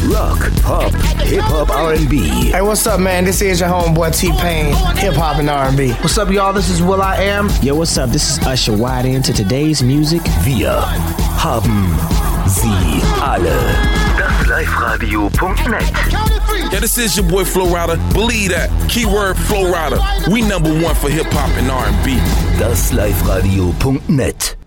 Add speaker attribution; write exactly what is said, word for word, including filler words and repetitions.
Speaker 1: Rock, Pop, Hip-Hop, R and B.
Speaker 2: Hey, what's up, man? This is your homeboy T-Pain, Hip-Hop and R and B.
Speaker 3: What's up, y'all? This is Will I Am.
Speaker 4: Yo, what's up? This is Usher. Wide into today's music.
Speaker 1: Wir haben sie alle. das live radio dot net.
Speaker 5: Yeah, this is your boy Flo Rida. Believe that. Keyword Flo Rida. We number one for hip-hop and R and B.
Speaker 1: das live radio dot net.